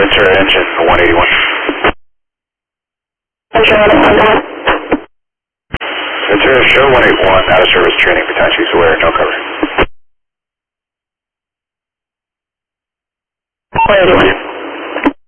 Ventura engine 181. Ventura, show 181, out of service training for taxis aware, no cover. 181.